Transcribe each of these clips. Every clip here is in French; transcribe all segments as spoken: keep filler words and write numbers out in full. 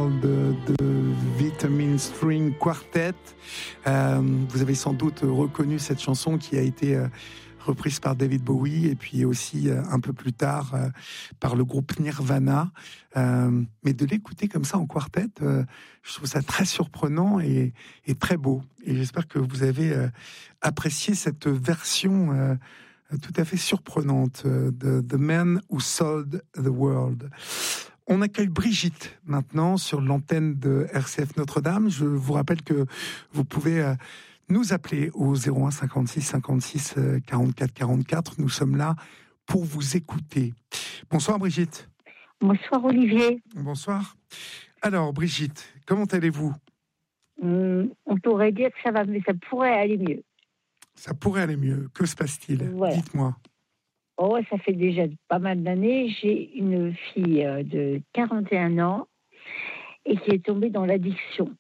World de, de Vitamin String Quartet. Euh, vous avez sans doute reconnu cette chanson qui a été euh, reprise par David Bowie et puis aussi euh, un peu plus tard euh, par le groupe Nirvana. Euh, mais de l'écouter comme ça en quartet, euh, je trouve ça très surprenant et, et très beau. Et j'espère que vous avez euh, apprécié cette version euh, tout à fait surprenante de The Man Who Sold the World. On accueille Brigitte maintenant sur l'antenne de R C F Notre-Dame. Je vous rappelle que vous pouvez nous appeler au zéro un cinquante-six cinquante-six quarante-quatre quarante-quatre. Nous sommes là pour vous écouter. Bonsoir Brigitte. Bonsoir Olivier. Bonsoir. Alors Brigitte, comment allez-vous ? Hum, on pourrait dire que ça va, mais ça pourrait aller mieux. Ça pourrait aller mieux. Que se passe-t-il ? Voilà. Dites-moi. Oh, ça fait déjà pas mal d'années. J'ai une fille de quarante et un ans et qui est tombée dans l'addiction.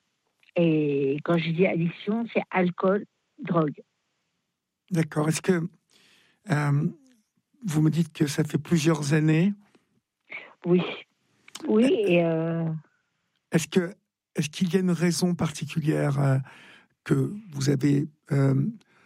Et quand je dis addiction, c'est alcool, drogue. D'accord. Est-ce que euh, vous me dites que ça fait plusieurs années ? Oui. Oui. Et euh... Est-ce que est-ce qu'il y a une raison particulière euh, que vous avez euh,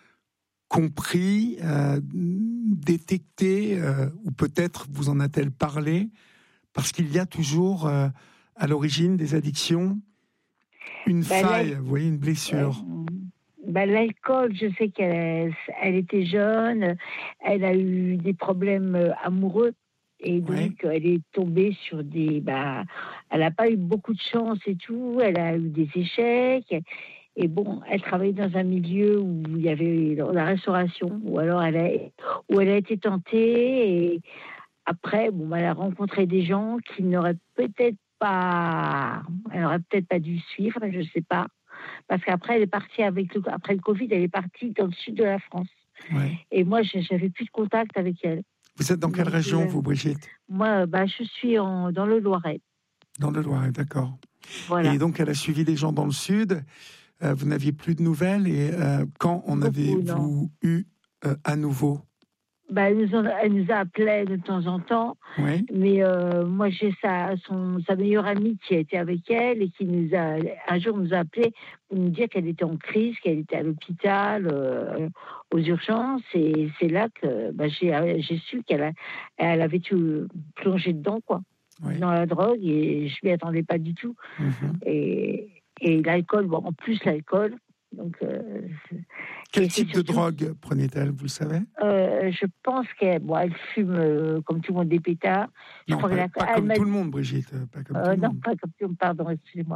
compris, euh, détecté, euh, ou peut-être vous en a-t-elle parlé, parce qu'il y a toujours euh, à l'origine des addictions une bah, faille, vous voyez, une blessure. Bah, l'alcool, je sais qu'elle elle était jeune, elle a eu des problèmes amoureux, et donc ouais. Elle est tombée sur des... Bah, elle n'a pas eu beaucoup de chance et tout, elle a eu des échecs. Et bon, elle travaillait dans un milieu où il y avait la restauration, ou alors elle a, où elle a été tentée. Et après, bon, elle a rencontré des gens qui n'auraient peut-être pas, elle n'aurait peut-être pas dû suivre, je ne sais pas. Parce qu'après, elle est partie avec le, après le Covid, elle est partie dans le sud de la France. Ouais. Et moi, je n'avais plus de contact avec elle. Vous êtes dans quelle Donc, région, euh, vous, Brigitte ? Moi, bah, je suis en, dans le Loiret. Dans le Loiret, d'accord. Voilà. Et donc, elle a suivi des gens dans le sud. Euh, vous n'aviez plus de nouvelles et euh, quand en avez-vous eu euh, à nouveau ? Bah, elle, nous en, elle nous a appelé de temps en temps, oui. Mais euh, moi j'ai sa, son, sa meilleure amie qui a été avec elle et qui nous a un jour nous a appelé pour nous dire qu'elle était en crise, qu'elle était à l'hôpital, euh, aux urgences, et c'est là que bah, j'ai, j'ai su qu'elle a, elle avait tout plongé dedans, quoi, oui. Dans la drogue, et je m'y attendais pas du tout. Mm-hmm. Et Et l'alcool, bon, en plus l'alcool. Donc, euh, Quel type surtout, de drogue prenait-elle, vous le savez ? euh, Je pense qu'elle bon, elle fume euh, comme tout le monde des pétards. Non, je crois pas, que pas comme tout le monde, Brigitte. Pas comme euh, tout le non, monde. pas comme tout le monde, pardon, excusez-moi.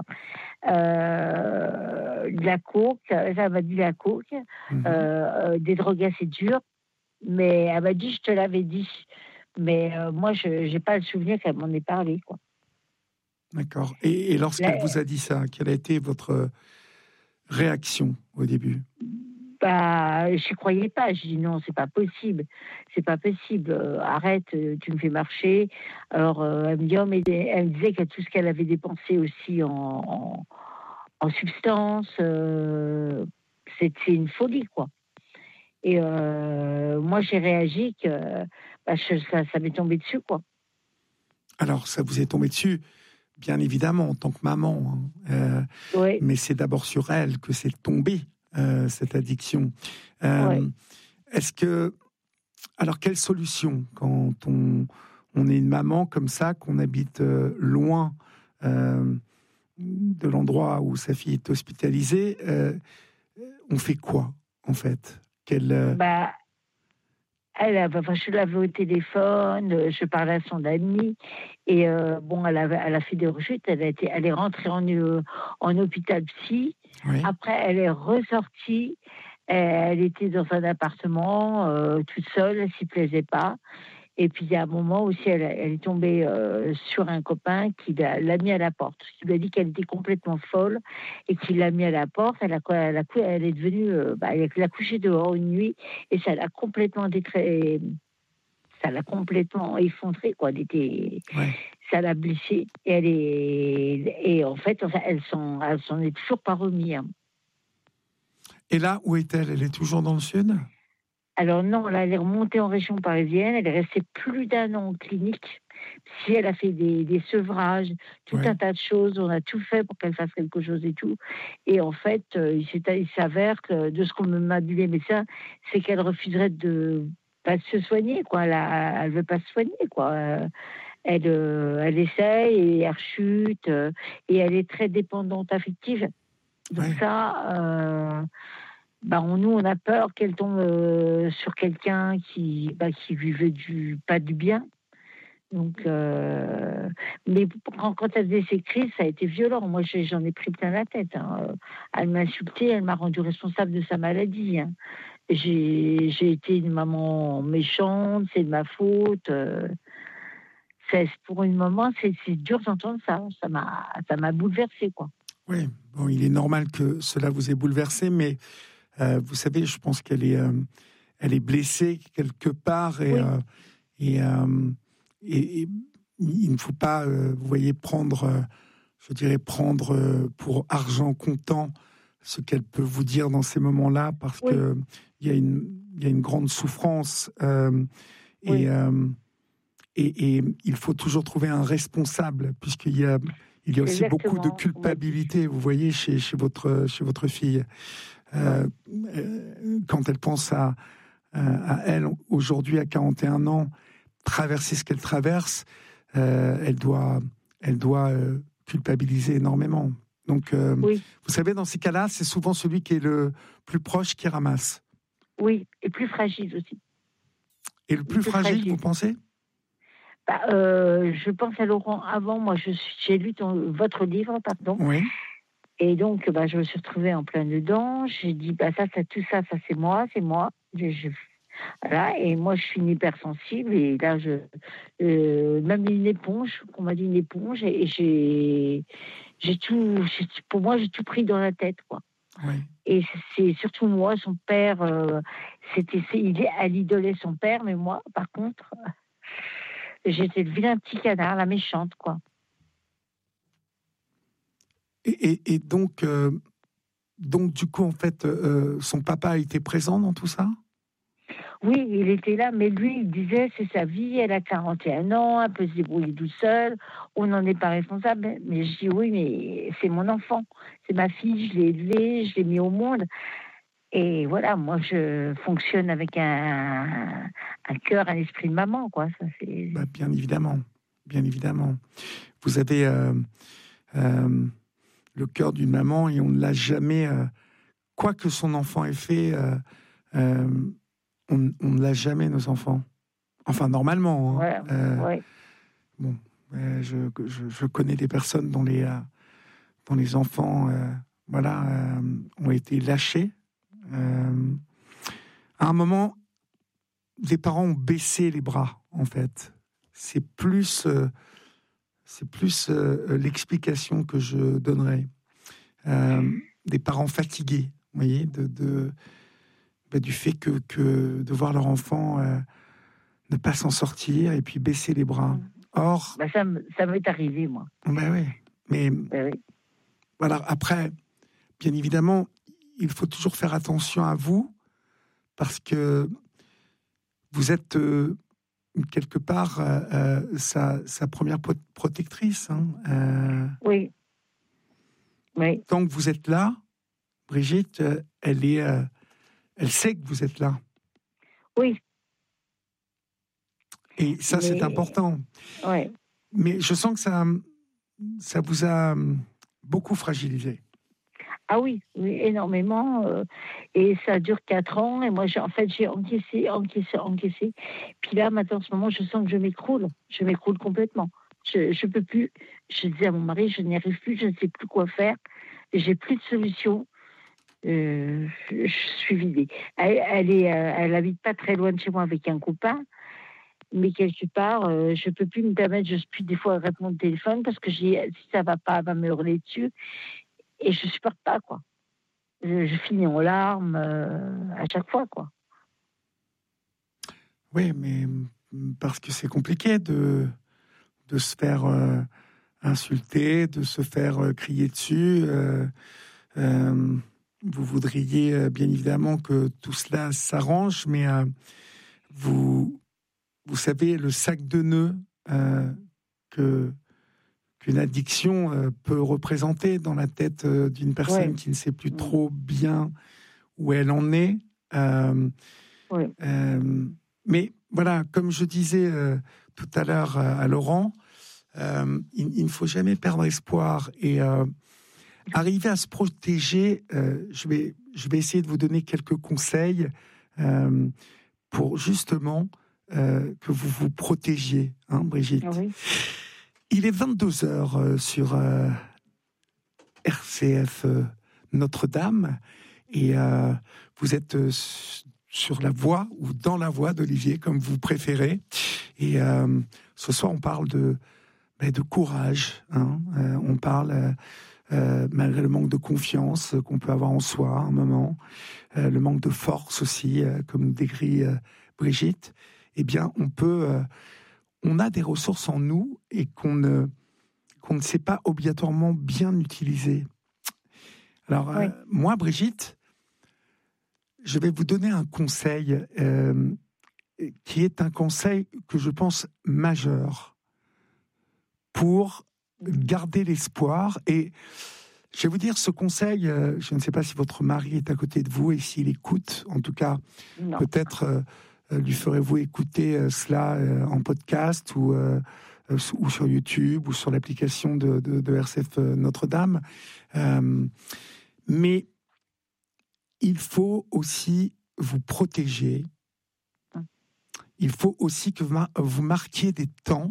Euh, de la coke, elle m'a dit la coke, mm-hmm. euh, des drogues assez dures, mais elle m'a dit, je te l'avais dit. Mais euh, moi, je n'ai pas le souvenir qu'elle m'en ait parlé, quoi. D'accord. Et, et lorsqu'elle la... vous a dit ça, quelle a été votre réaction au début ? Bah, je croyais pas. Je dis non, c'est pas possible, c'est pas possible. Euh, arrête, euh, tu me fais marcher. Alors euh, elle me dit, oh, mais elle me disait que tout ce qu'elle avait dépensé aussi en, en, en substances, euh, c'était une folie, quoi. Et euh, moi, j'ai réagi que bah, je, ça, ça m'est tombé dessus, quoi. Alors, ça vous est tombé dessus, bien évidemment, en tant que maman. Hein. Euh, oui. Mais c'est d'abord sur elle que c'est tombé, euh, cette addiction. Euh, oui. Est-ce que... Alors, quelle solution quand on, on est une maman comme ça, qu'on habite euh, loin euh, de l'endroit où sa fille est hospitalisée, euh, on fait quoi, en fait ? Quelle... Euh... Bah... Elle, enfin, je l'avais au téléphone, je parlais à son amie, et euh, bon, elle, avait, elle a fait des rechutes, elle, a été, elle est rentrée en, euh, en hôpital psy, oui. Après elle est ressortie, elle était dans un appartement, euh, toute seule, elle s'y plaisait pas, et puis il y a un moment aussi, elle, elle est tombée euh, sur un copain qui l'a, l'a mis à la porte, qui lui a dit qu'elle était complètement folle, et qui l'a mis à la porte, elle, a, elle, a, elle est devenue, euh, bah, elle a couché dehors une nuit, et ça l'a complètement détré... ça l'a complètement effondrée, quoi, elle était... ouais. Ça l'a blessée, et elle est... Et en fait, elle s'en, elle s'en est toujours pas remise. Hein. Et là, où est-elle ? Elle est toujours dans le sud ? Alors non, là, elle est remontée en région parisienne, elle est restée plus d'un an en clinique, Si elle a fait des, des sevrages, tout Ouais. un tas de choses, on a tout fait pour qu'elle fasse quelque chose et tout. Et en fait, euh, il, s'est- il s'avère que de ce qu'on m'a dit les médecins, c'est qu'elle refuserait de pas de se soigner, quoi. Elle, a- elle veut pas se soigner, quoi. Euh, Elle, euh, elle essaye et elle rechute euh, et elle est très dépendante affective. Donc Ouais. ça, euh, bah, on- nous, on a peur qu'elle tombe euh, sur quelqu'un qui, bah, qui lui veut du, pas du bien. Donc, euh, mais quand, quand elle faisait ses crises, ça a été violent. Moi, j'ai- j'en ai pris plein la tête, hein. Elle m'a insultée, elle m'a rendu responsable de sa maladie, hein. J'ai, j'ai été une maman méchante, c'est de ma faute. euh. C'est, pour une maman, c'est, c'est dur d'entendre ça. Ça m'a, ça m'a bouleversée, quoi. Oui, bon, il est normal que cela vous ait bouleversé, mais euh, vous savez, je pense qu'elle est, euh, elle est blessée quelque part et, Oui, euh, et, euh, et- et il ne faut pas, euh, vous voyez, prendre, euh, je dirais, prendre euh, pour argent comptant ce qu'elle peut vous dire dans ces moments-là, parce oui, que il y a une, il y a une grande souffrance euh, et, oui, euh, et, et il faut toujours trouver un responsable, puisqu'il y a, il y a aussi beaucoup de exactement. On m'a dit. culpabilité, vous voyez, chez, chez, votre, chez votre fille. Ouais. Euh, euh, quand elle pense à, à, à elle, aujourd'hui, à quarante et un ans, traverser ce qu'elle traverse, euh, elle doit, elle doit euh, culpabiliser énormément. Donc, euh, Oui, vous savez, dans ces cas-là, c'est souvent celui qui est le plus proche qui ramasse. oui, et plus fragile aussi. Et le Et plus plus fragile, vous fragile. pensez? Bah, euh, je pense à Laurent avant. Moi, je suis, j'ai lu ton, votre livre, pardon. Oui, Et donc, bah, je me suis retrouvée en plein dedans. J'ai dit, bah, ça, ça, tout ça, ça, c'est moi, c'est moi. Je, je- voilà. Et moi, je suis une hypersensible. Et là, je, euh, même une éponge, on m'a dit une éponge. Et, et j'ai, j'ai tout, j'ai- pour moi, j'ai tout pris dans la tête, quoi. oui. Et c'est surtout moi, son père, euh, c'était, c'est- il, elle idolait son père, mais moi, par contre, j'étais le vilain petit canard, la méchante, quoi. Et, et, et donc, euh, donc, du coup, en fait, euh, son papa a été présent dans tout ça? Oui, il était là, mais lui, il disait, c'est sa vie, elle a quarante et un ans, elle peut se débrouiller toute seule, on n'en est pas responsable. Mais je dis, oui, mais c'est mon enfant, c'est ma fille, je l'ai élevée, je l'ai mis au monde. Et voilà, moi, je fonctionne avec un, un cœur, un esprit de maman, quoi. Ça, c'est... Bah, bien évidemment, bien évidemment. Vous avez euh, euh, le cœur d'une maman et on ne l'a jamais, euh, quoi que son enfant ait fait, euh, euh, on, on ne l'a jamais, nos enfants. Enfin, normalement. Hein. Voilà, Euh, ouais. bon, euh, je, je, je connais des personnes dont les, euh, dont les enfants euh, voilà, euh, ont été lâchés. Euh, à un moment, les parents ont baissé les bras, en fait. C'est plus, euh, c'est plus euh, l'explication que je donnerais. Euh, des parents fatigués, vous voyez, de, de, bah, du fait que, que de voir leur enfant euh, ne pas s'en sortir et puis baisser les bras. Or, Bah, ça, me- ça m'est arrivé, moi. ben oui, mais Ben oui. voilà, après, bien évidemment, il faut toujours faire attention à vous parce que vous êtes euh, quelque part euh, euh, sa, sa première pro- protectrice. Hein. Euh, Oui, oui, tant que vous êtes là, Brigitte, euh, elle est, euh, elle sait que vous êtes là. oui, Et ça, c'est mais important. ouais. Mais je sens que ça, ça vous a beaucoup fragilisé. Ah oui, oui, énormément. euh, et ça dure quatre ans. Et moi, j'ai, en fait, j'ai encaissé, encaissé, encaissé. Puis là, maintenant, en ce moment, je sens que je m'écroule. Je m'écroule complètement. Je ne peux plus. Je disais à mon mari, je n'y arrive plus, je ne sais plus quoi faire. J'ai plus de solution. Euh, je suis vidée. Elle, elle est, euh, elle habite pas très loin de chez moi avec un copain. Mais quelque part, euh, je peux plus me permettre, je peux des fois répondre au téléphone parce que j'ai, si ça va pas, elle va me hurler dessus. Et je supporte pas, quoi. Je, je finis en larmes euh, à chaque fois, quoi. Oui, mais parce que c'est compliqué de, de se faire euh, insulter, de se faire euh, crier dessus. Euh, euh, vous voudriez euh, bien évidemment que tout cela s'arrange, mais euh, vous, vous savez, le sac de nœuds euh, que, qu'une addiction euh, peut représenter dans la tête euh, d'une personne Ouais. qui ne sait plus Mm. trop bien où elle en est. Euh, Ouais. euh, mais voilà, comme je disais euh, tout à l'heure à, à Laurent, euh, il, il ne faut jamais perdre espoir et euh, arriver à se protéger. Euh, je vais, je vais essayer de vous donner quelques conseils euh, pour justement euh, que vous vous protégiez, hein, Brigitte. Ah oui. Il est vingt-deux heures euh, sur euh, R C F euh, Notre-Dame et euh, vous êtes euh, sur la voie ou dans la voie d'Olivier, comme vous préférez. Et euh, ce soir, on parle de, ben, de courage. Hein. Euh, on parle, euh, euh, malgré le manque de confiance qu'on peut avoir en soi à un moment, euh, le manque de force aussi, euh, comme décrit euh, Brigitte, eh bien, on peut... Euh, on a des ressources en nous et qu'on ne, qu'on ne sait pas obligatoirement bien utiliser. Alors, Oui. euh, moi, Brigitte, je vais vous donner un conseil euh, qui est un conseil que je pense majeur pour garder l'espoir. Et je vais vous dire ce conseil, euh, je ne sais pas si votre mari est à côté de vous et s'il écoute, en tout cas, Non. peut-être euh, lui ferez-vous écouter euh, cela euh, en podcast ou, euh, euh, ou sur YouTube ou sur l'application de, de, de R C F Notre-Dame. Euh, mais il faut aussi vous protéger. Il faut aussi que vous marquiez des temps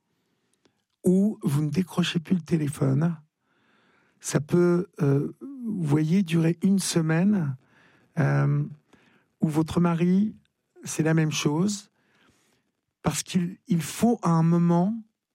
où vous ne décrochez plus le téléphone. Ça peut, euh, vous voyez, durer une semaine euh, où votre mari, c'est la même chose, parce qu'il il faut à un moment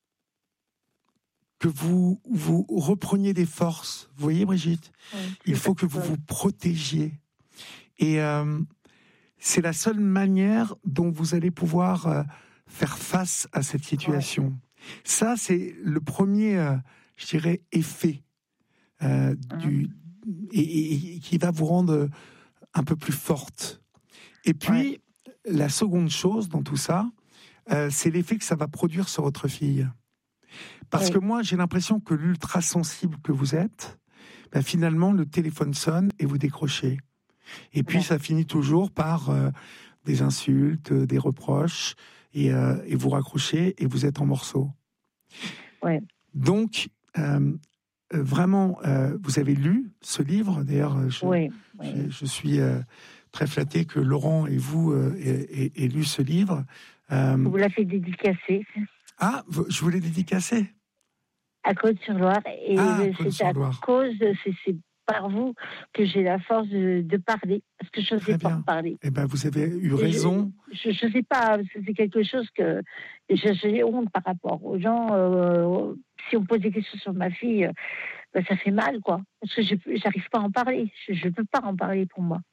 que vous, vous repreniez des forces. Vous voyez, Brigitte ? Oui, il faut que vous vous protégiez. Et euh, c'est la seule manière dont vous allez pouvoir euh, faire face à cette situation. Ouais. Ça, c'est le premier, euh, je dirais, effet euh, mmh. du, et, et, et qui va vous rendre un peu plus forte. Et puis, ouais. la seconde chose dans tout ça, euh, c'est l'effet que ça va produire sur votre fille. Parce oui. que moi, j'ai l'impression que l'ultra-sensible que vous êtes, ben, finalement, le téléphone sonne et vous décrochez. Et puis, ouais. ça finit toujours par euh, des insultes, des reproches, et, euh, et vous raccrochez et vous êtes en morceaux. Ouais. Donc, euh, vraiment, euh, vous avez lu ce livre. D'ailleurs, je, oui. je, je suis euh, très flatté que Laurent et vous euh, aient, aient lu ce livre. Euh, vous l'avez dédicacé. Ah, je vous l'ai dédicacé à Côte-sur-Loire. Et ah, c'est à cause, c'est, c'est par vous que j'ai la force de, de parler, parce que je ne sais pas parler. Eh ben, vous avez eu raison. Je ne sais pas, c'est quelque chose que j'ai honte par rapport aux gens. Euh, si on pose des questions sur ma fille, ben, ça fait mal, quoi. Parce que je n'arrive pas à en parler. Je ne peux pas en parler pour moi.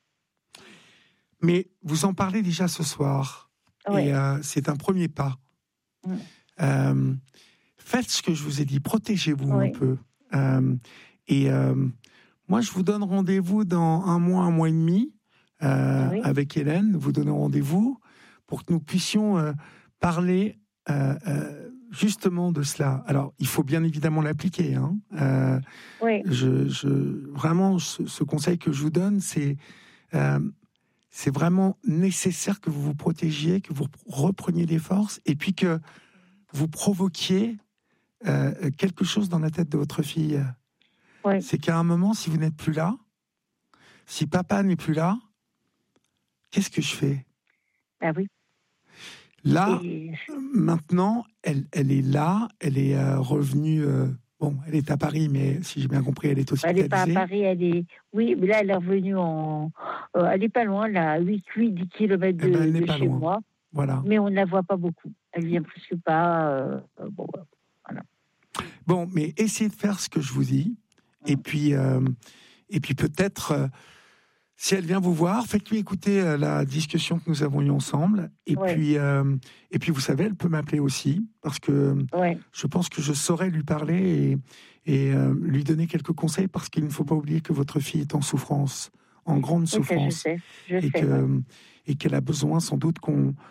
Mais vous en parlez déjà ce soir. Ouais. Et euh, c'est un premier pas. Mm. Euh, faites ce que je vous ai dit, protégez-vous oui. un peu. Euh, et euh, moi, je vous donne rendez-vous dans un mois, un mois et demi, euh, oui. avec Hélène. Vous donnez rendez-vous pour que nous puissions euh, parler euh, euh, justement de cela. Alors, il faut bien évidemment l'appliquer. Hein. Euh, oui. je, je, vraiment, ce, ce conseil que je vous donne, c'est, euh, c'est vraiment nécessaire que vous vous protégiez, que vous repreniez des forces, et puis que vous provoquiez euh, quelque chose dans la tête de votre fille. Ouais. C'est qu'à un moment, si vous n'êtes plus là, si papa n'est plus là, qu'est-ce que je fais ? Ah oui. Là, Et... maintenant, elle, elle est là, elle est euh, revenue. Euh, bon, elle est à Paris, mais si j'ai bien compris, elle est hospitalisée. Elle n'est pas à Paris, elle est. Oui, mais là, elle est revenue en. Euh, elle n'est pas loin, là, à huit dix kilomètres de, eh ben, de chez loin. moi. Voilà. Mais on ne la voit pas beaucoup. Elle vient presque pas. Euh, bon, voilà. Bon, mais essayez de faire ce que je vous dis. Et puis, euh, et puis peut-être, euh, si elle vient vous voir, faites-lui écouter euh, la discussion que nous avons eue ensemble. Et, ouais. puis, euh, et puis, vous savez, elle peut m'appeler aussi, parce que ouais. je pense que je saurais lui parler et, et euh, lui donner quelques conseils, parce qu'il ne faut pas oublier que votre fille est en souffrance, en grande souffrance. Oui, ça, je sais. Je et, sais, que, ouais. et qu'elle a besoin sans doute qu'on,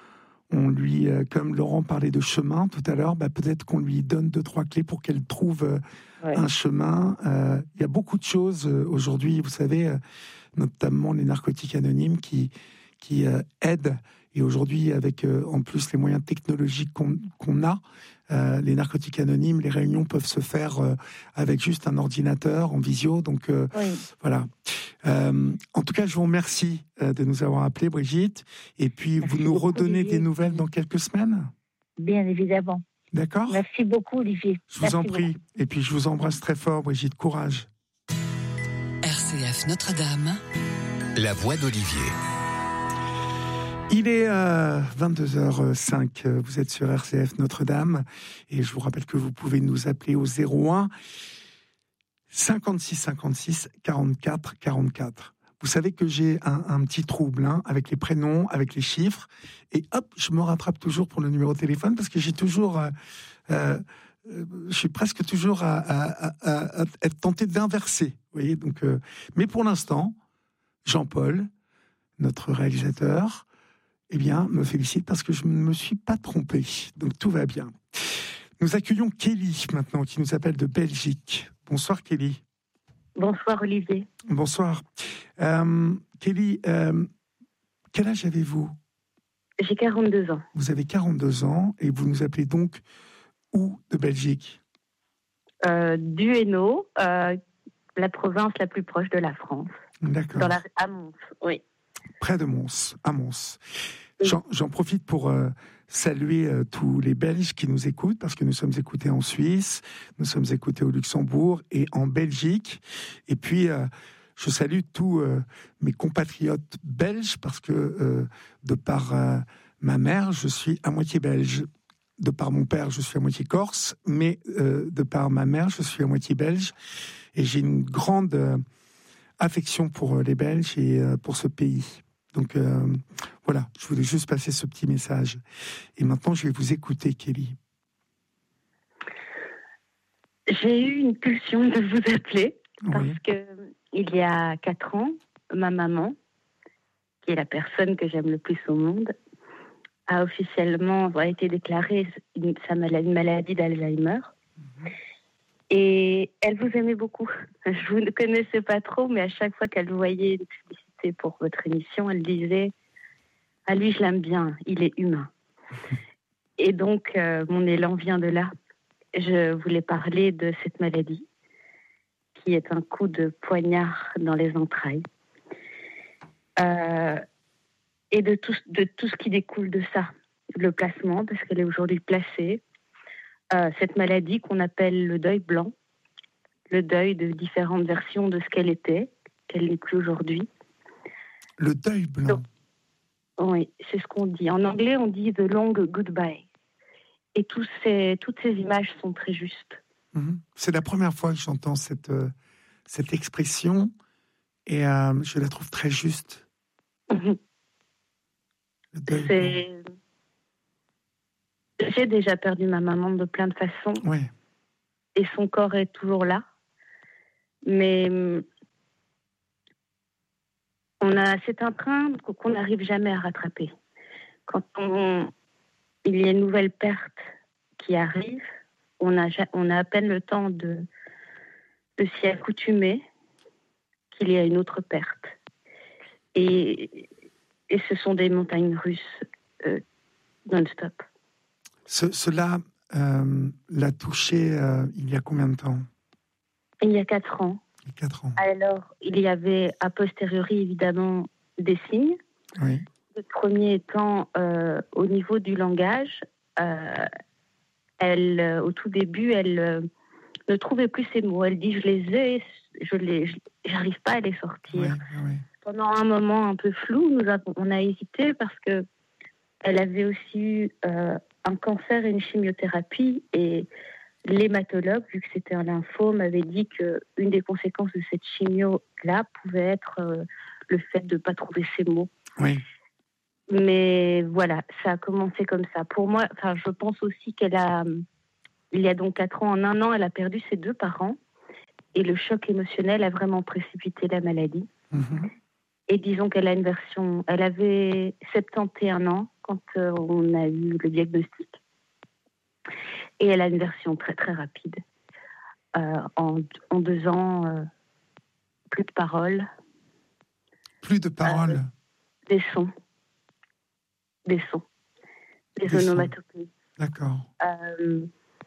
on lui, euh, comme Laurent parlait de chemin tout à l'heure, bah, peut-être qu'on lui donne deux, trois clés pour qu'elle trouve euh, ouais. un chemin. Euh, il y a beaucoup de choses euh, aujourd'hui, vous savez, euh, notamment les narcotiques anonymes qui, qui euh, aident. Et aujourd'hui, avec euh, en plus les moyens technologiques qu'on, qu'on a, euh, les narcotiques anonymes, les réunions peuvent se faire euh, avec juste un ordinateur en visio. Donc euh, oui. voilà. Euh, en tout cas, je vous remercie euh, de nous avoir appelés, Brigitte. Et puis, Merci vous nous redonnez Olivier. Des nouvelles dans quelques semaines ? Bien évidemment. D'accord ? Merci beaucoup, Olivier. Je Merci vous en prie. beaucoup. Et puis, je vous embrasse très fort, Brigitte. Courage. R C F Notre-Dame, la voix d'Olivier. Il est euh, vingt-deux heures cinq, vous êtes sur R C F Notre-Dame, et je vous rappelle que vous pouvez nous appeler au zéro un cinquante-six cinquante-six quarante-quatre quarante-quatre. Vous savez que j'ai un, un petit trouble hein, avec les prénoms, avec les chiffres, et hop, je me rattrape toujours pour le numéro de téléphone, parce que j'ai toujours... Euh, euh, je suis presque toujours à, à, à, à être tenté d'inverser, vous voyez, donc, euh, mais pour l'instant, Jean-Paul, notre réalisateur, eh bien, me félicite parce que je ne me suis pas trompé. Donc, tout va bien. Nous accueillons Kelly, maintenant, qui nous appelle de Belgique. Bonsoir, Kelly. Bonsoir, Olivier. Bonsoir. Euh, Kelly, euh, quel âge avez-vous ? J'ai quarante-deux ans. Vous avez quarante-deux ans et vous nous appelez donc où de Belgique ? euh, Du Hainaut, euh, la province la plus proche de la France. D'accord. Dans la... À Mons, oui. Près de Mons, à Mons. J'en, j'en profite pour euh, saluer euh, tous les Belges qui nous écoutent, parce que nous sommes écoutés en Suisse, nous sommes écoutés au Luxembourg et en Belgique. Et puis, euh, je salue tous euh, mes compatriotes belges, parce que euh, de par euh, ma mère, je suis à moitié belge. De par mon père, je suis à moitié corse, mais euh, de par ma mère, je suis à moitié belge. Et j'ai une grande... Euh, affection pour les Belges et pour ce pays. Donc euh, voilà, je voulais juste passer ce petit message. Et maintenant, je vais vous écouter, Kelly. J'ai eu une pulsion de vous appeler parce oui. que il y a quatre ans, ma maman, qui est la personne que j'aime le plus au monde, a officiellement a été déclarée une, sa maladie, une maladie d'Alzheimer. Mm-hmm. Et elle vous aimait beaucoup. Je vous ne connaissais pas trop, mais à chaque fois qu'elle voyait une publicité pour votre émission, elle disait « Ah, lui, je l'aime bien, il est humain. » Et donc, euh, mon élan vient de là. Je voulais parler de cette maladie, qui est un coup de poignard dans les entrailles. Euh, et de tout, de tout ce qui découle de ça. Le placement, parce qu'elle est aujourd'hui placée. Euh, cette maladie qu'on appelle le deuil blanc, le deuil de différentes versions de ce qu'elle était, qu'elle n'est plus aujourd'hui. Le deuil blanc. Donc, oui, c'est ce qu'on dit. En anglais, on dit the long goodbye. Et tous ces, toutes ces images sont très justes. Mmh. C'est la première fois que j'entends cette, euh, cette expression et euh, je la trouve très juste. Mmh. Le deuil c'est... blanc. J'ai déjà perdu ma maman de plein de façons. Oui. Et son corps est toujours là. Mais on a, c'est un train qu'on n'arrive jamais à rattraper. Quand on, il y a une nouvelle perte qui arrive, on a, on a à peine le temps de, de s'y accoutumer qu'il y a une autre perte. Et, et ce sont des montagnes russes euh, non-stop. Ce, cela euh, l'a touché euh, il y a combien de temps ? Il y a quatre ans. Il y a quatre ans. Alors, il y avait a posteriori, évidemment, des signes. Oui. Le premier étant euh, au niveau du langage. Euh, elle, euh, au tout début, elle euh, ne trouvait plus ses mots. Elle dit, je les ai, je les, je, j'arrive pas à les sortir. Oui, oui. Pendant un moment un peu flou, nous avons, on a hésité parce que elle avait aussi eu euh, un cancer et une chimiothérapie et l'hématologue, vu que c'était un lymphome, avait dit qu'une des conséquences de cette chimio-là pouvait être euh, le fait de ne pas trouver ses mots. Oui. Mais voilà, ça a commencé comme ça. Pour moi, enfin, je pense aussi qu'elle a, il y a donc quatre ans, en un an, elle a perdu ses deux parents et le choc émotionnel a vraiment précipité la maladie. Mm-hmm. Et disons qu'elle a une version, elle avait soixante et un ans quand euh, on a eu le diagnostic. Et elle a une version très très rapide. Euh, en, en deux ans, euh, plus de paroles. Plus de paroles. Euh, des sons. Des sons. Des, des onomatopées. D'accord. Euh,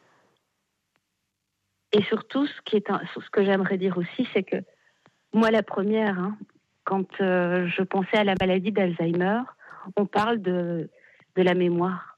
et surtout, ce, qui est un, ce que j'aimerais dire aussi, c'est que moi, la première, hein, quand euh, je pensais à la maladie d'Alzheimer, on parle de, de la mémoire.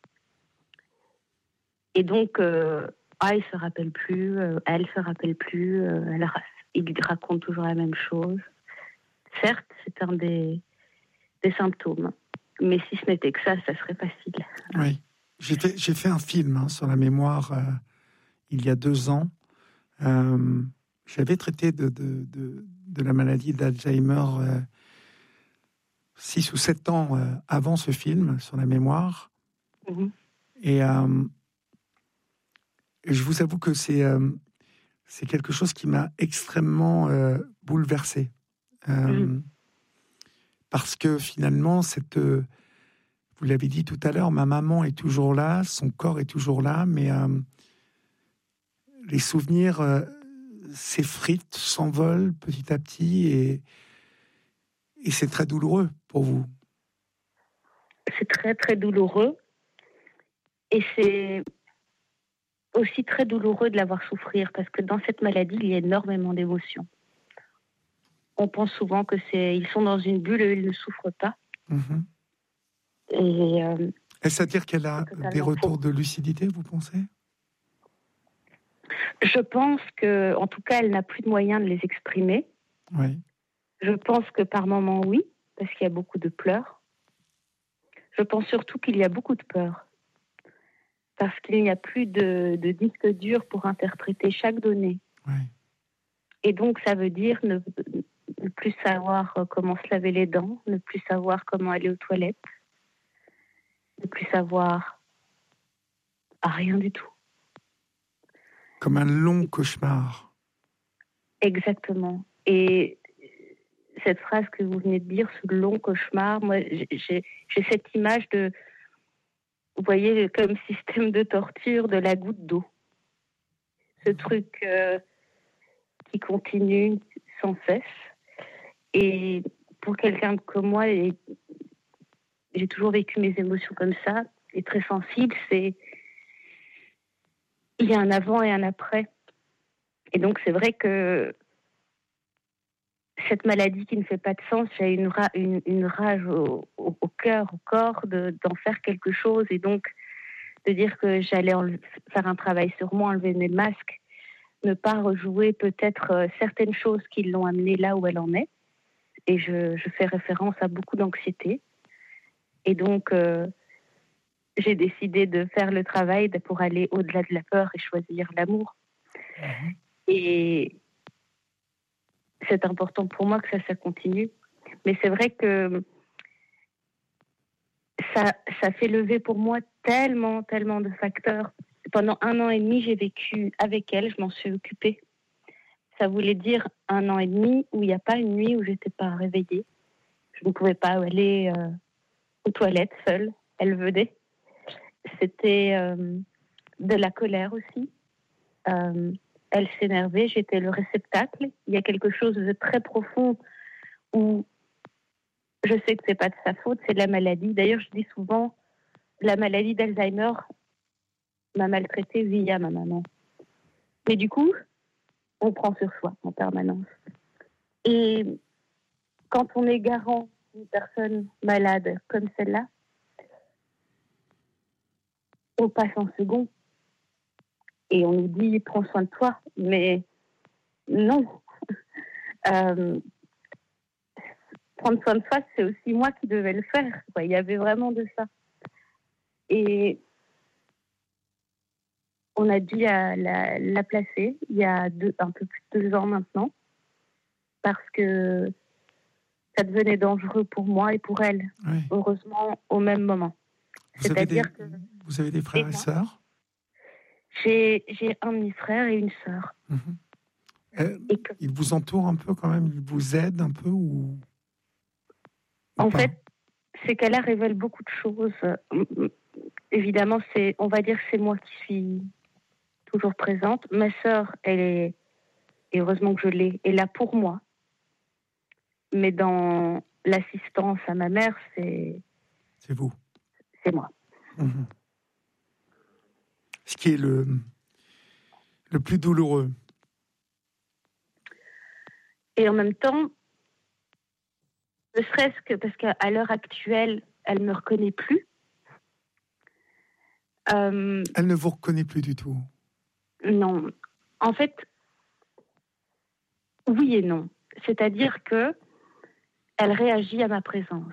Et donc, euh, ah, il ne se rappelle plus, euh, elle ne se rappelle plus, euh, elle, il raconte toujours la même chose. Certes, c'est un des, des symptômes, mais si ce n'était que ça, ça serait facile. Oui, j'ai fait, j'ai fait un film hein, sur la mémoire euh, il y a deux ans. Euh, j'avais traité de, de, de, de la maladie d'Alzheimer euh, six ou sept ans euh, avant ce film sur la mémoire. Mmh. Et, euh, et je vous avoue que c'est, euh, c'est quelque chose qui m'a extrêmement euh, bouleversé. Euh, mmh. Parce que finalement, cette, euh, vous l'avez dit tout à l'heure, ma maman est toujours là, son corps est toujours là, mais euh, les souvenirs euh, s'effritent, s'envolent petit à petit, et, et c'est très douloureux pour vous. C'est très, très douloureux. Et c'est aussi très douloureux de la voir souffrir, parce que dans cette maladie, il y a énormément d'émotions. On pense souvent que c'est, ils sont dans une bulle et ils ne souffrent pas. Mmh. Et euh, est-ce à dire qu'elle a des retours faux. de lucidité, vous pensez ? Je pense que, en tout cas, elle n'a plus de moyens de les exprimer. Oui. Je pense que par moments, oui, parce qu'il y a beaucoup de pleurs. Je pense surtout qu'il y a beaucoup de peur, parce qu'il n'y a plus de, de disque dur pour interpréter chaque donnée. Oui. Et donc, ça veut dire ne, ne plus savoir comment se laver les dents, ne plus savoir comment aller aux toilettes, ne plus savoir ah, rien du tout. Comme un long cauchemar. Exactement. Et cette phrase que vous venez de dire, ce long cauchemar, moi, j'ai, j'ai cette image de, vous voyez, comme système de torture de la goutte d'eau. Ce truc euh, qui continue sans cesse. Et pour quelqu'un comme moi, et j'ai toujours vécu mes émotions comme ça, et très sensible, c'est il y a un avant et un après. Et donc c'est vrai que cette maladie qui ne fait pas de sens, j'ai une, ra- une, une rage au, au, au cœur, au corps, de, d'en faire quelque chose, et donc de dire que j'allais enle- faire un travail sur moi, enlever mes masques, ne pas rejouer peut-être euh, certaines choses qui l'ont amenée là où elle en est. Et je, je fais référence à beaucoup d'anxiété. Et donc, euh, j'ai décidé de faire le travail pour aller au-delà de la peur et choisir l'amour. Mmh. Et c'est important pour moi que ça, ça continue. Mais c'est vrai que ça, ça fait lever pour moi tellement, tellement de facteurs. Pendant un an et demi, j'ai vécu avec elle, je m'en suis occupée. Ça voulait dire un an et demi où il n'y a pas une nuit où je n'étais pas réveillée. Je ne pouvais pas aller euh, aux toilettes seule. Elle venait. C'était euh, de la colère aussi. Euh, elle s'énervait, j'étais le réceptacle. Il y a quelque chose de très profond où je sais que c'est pas de sa faute, c'est de la maladie. D'ailleurs, je dis souvent, la maladie d'Alzheimer m'a maltraitée via ma maman. Mais du coup, on prend sur soi en permanence. Et quand on est garant d'une personne malade comme celle-là, on passe en second. Et on nous dit, prends soin de toi. Mais non. euh, prendre soin de soi, c'est aussi moi qui devais le faire. Il y avait vraiment de ça. Et on a dû la, la, la placer il y a deux, un peu plus de deux ans maintenant, parce que ça devenait dangereux pour moi et pour elle, oui. Heureusement, au même moment. Vous C'est-à-dire avez des, que... Vous avez des frères et, et sœurs ? j'ai, j'ai un demi-frère et une sœur. Mmh. Euh, et que... Ils vous entourent un peu quand même ? Ils vous aident un peu ou, ou En pas ? fait, c'est qu'Allah révèle beaucoup de choses. Évidemment, c'est, on va dire que c'est moi qui suis toujours présente. Ma sœur, elle est, et heureusement que je l'ai, est là pour moi. Mais dans l'assistance à ma mère, c'est... C'est vous. C'est moi. Mmh. Ce qui est le, le plus douloureux. Et en même temps, ne serait-ce que parce qu'à l'heure actuelle, elle ne me reconnaît plus. Euh, elle ne vous reconnaît plus du tout. Non. En fait, oui et non. C'est-à-dire que elle réagit à ma présence.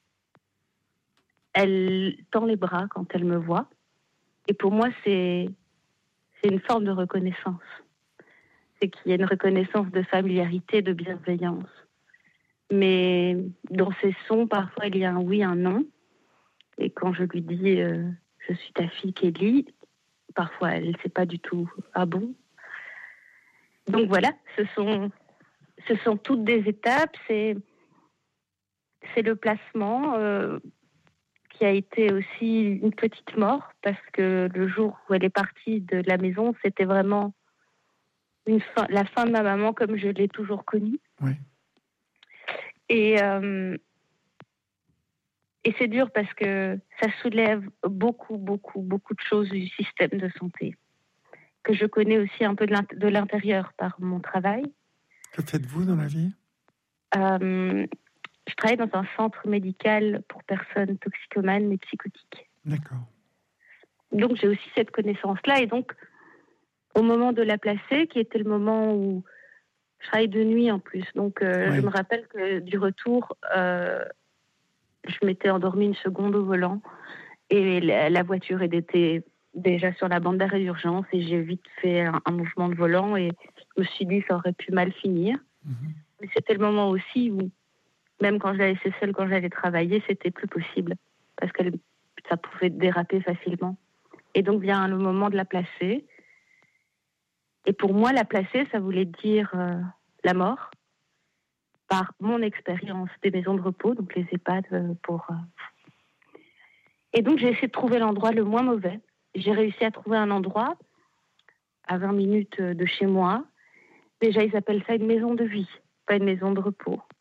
Elle tend les bras quand elle me voit. Et pour moi, c'est, c'est une forme de reconnaissance. C'est qu'il y a une reconnaissance de familiarité, de bienveillance. Mais dans ses sons, parfois, il y a un oui, un non. Et quand je lui dis euh, « je suis ta fille Kelly », parfois, elle ne sait pas du tout « ah bon ». Donc voilà, ce sont, ce sont toutes des étapes. C'est, c'est le placement euh, qui a été aussi une petite mort, parce que le jour où elle est partie de la maison, c'était vraiment une fin, la fin de ma maman comme je l'ai toujours connue. Oui. Et, euh, et c'est dur parce que ça soulève beaucoup, beaucoup, beaucoup de choses du système de santé, que je connais aussi un peu de, l'int- de l'intérieur par mon travail. Que faites-vous dans la vie ? euh, Je travaille dans un centre médical pour personnes toxicomanes et psychotiques. D'accord. Donc j'ai aussi cette connaissance-là. Et donc, au moment de la placer, qui était le moment où je travaille de nuit en plus, donc euh, oui. je me rappelle que du retour, euh, je m'étais endormie une seconde au volant et la, la voiture était déjà sur la bande d'arrêt d'urgence et j'ai vite fait un, un mouvement de volant et je me suis dit que ça aurait pu mal finir. Mm-hmm. Mais c'était le moment aussi où, même quand je la laissais seule, quand j'allais travailler, c'était plus possible parce que ça pouvait déraper facilement. Et donc vient le moment de la placer. Et pour moi, la placer, ça voulait dire euh, la mort, par mon expérience des maisons de repos, donc les EHPAD euh, pour... Euh... Et donc, j'ai essayé de trouver l'endroit le moins mauvais. J'ai réussi à trouver un endroit à vingt minutes de chez moi. Déjà, ils appellent ça une maison de vie, pas une maison de repos.